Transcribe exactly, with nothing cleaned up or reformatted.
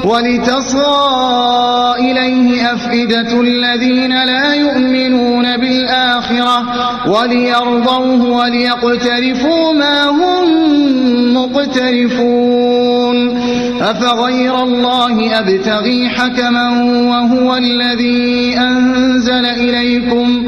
ولتصغى إليه أفئدة الذين لا يؤمنون بالآخرة وليرضوه وليقترفوا ما هم مقترفون أفغير الله أبتغي حكما وهو الذي أنزل إليكم